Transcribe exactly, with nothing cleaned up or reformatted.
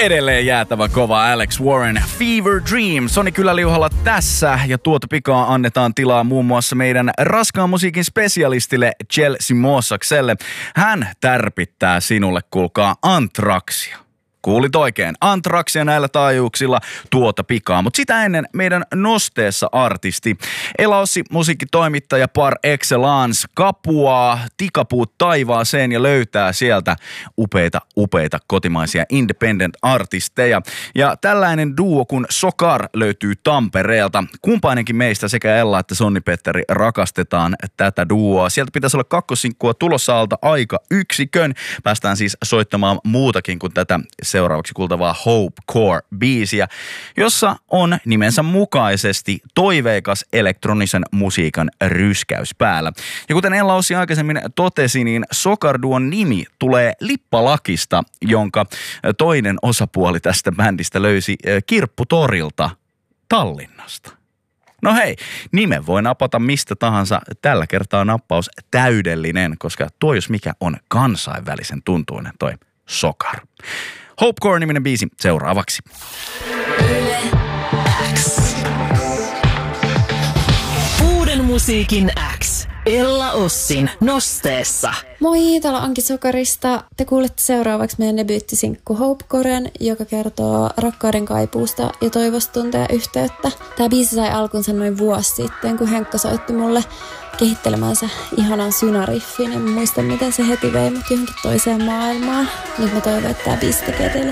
Edelleen jäätävä kova Alex Warren, Fever Dream. Soni kyllä liuhalla tässä ja tuota pikaa annetaan tilaa muun muassa meidän raskaan musiikin spesialistille Chelsea Mossakselle. Hän tärpittää sinulle, kuulkaa, Anthraxia. Kuulit oikein. Anthraxia näillä taajuuksilla tuota pikaa. Mutta sitä ennen meidän nosteessa artisti, Elaossi musiikkitoimittaja par excellence, kapuaa tikapuut taivaaseen ja löytää sieltä upeita, upeita kotimaisia independent-artisteja. Ja tällainen duo kuin Sokar löytyy Tampereelta. Kumpainenkin meistä sekä Ella että Sonni-Petteri rakastetaan tätä duoa. Sieltä pitäisi olla kakkosinkkua tulossa alta aika yksikön. Päästään siis soittamaan muutakin kuin tätä seuraavaksi kuultavaa Hopecore-biisiä, jossa on nimensä mukaisesti toiveikas elektronisen musiikan ryskäys päällä. Ja kuten Ella Ossi aikaisemmin totesi, niin Sokar-duon nimi tulee lippalakista, jonka toinen osapuoli tästä bändistä löysi Kirpputorilta Tallinnasta. No hei, nimen voi napata mistä tahansa. Tällä kertaa nappaus täydellinen, koska tuo jos mikä on kansainvälisen tuntuinen toi Sokar. Hopecore-niminen biisi seuraavaksi. X. Uuden musiikin X. Ella Ossin nosteessa. Moi, täällä Anki Sokarista. Te kuulette seuraavaksi meidän debyyttisinkku Hopecoren, joka kertoo rakkauden kaipuusta ja toivosta tuntea yhteyttä. Tämä biisi sai alkunsa noin vuosi sitten, kun Henkka soitti mulle kehittelemänsä ihanan synariffin. En muista, miten se heti vei mut johonkin toiseen maailmaan. Nyt mä toivon, että tämä biisi tekee teille